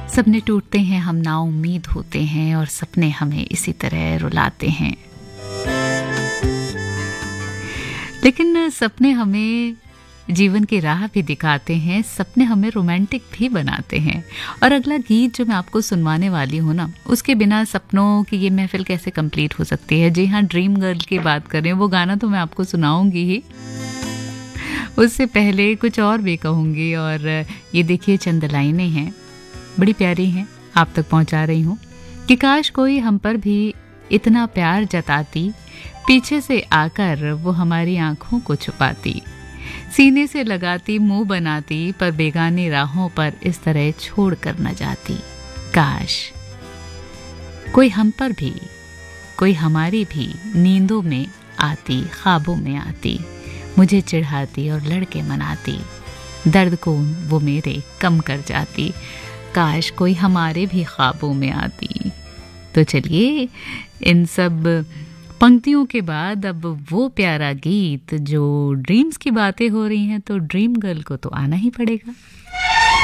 सपने टूटते हैं, हम ना उम्मीद होते हैं और सपने हमें इसी तरह रुलाते हैं। लेकिन सपने हमें जीवन की राह भी दिखाते हैं, सपने हमें रोमांटिक भी बनाते हैं। और अगला गीत जो मैं आपको सुनवाने वाली हूँ ना, उसके बिना सपनों की ये महफिल कैसे कंप्लीट हो सकती है। जी हाँ, ड्रीम गर्ल की बात करें, वो गाना तो मैं आपको सुनाऊंगी ही, उससे पहले कुछ और भी कहूँगी। और ये देखिए चंद लाइनें हैं, बड़ी प्यारी हैं, आप तक पहुँचा रही हूँ कि काश कोई हम पर भी इतना प्यार जताती, पीछे से आकर वो हमारी आंखों को छुपाती, सीने से लगाती, मुंह बनाती, पर बेगानी राहों पर इस तरह छोड़ कर न जाती। काश कोई हम पर भी, कोई हमारी भी नींदों में आती, ख्वाबों में आती, मुझे चिढ़ाती और लड़के मनाती, दर्द को वो मेरे कम कर जाती। काश कोई हमारे भी ख्वाबों में आती। तो चलिए, इन सब पंक्तियों के बाद अब वो प्यारा गीत, जो ड्रीम्स की बातें हो रही हैं तो ड्रीम गर्ल को तो आना ही पड़ेगा।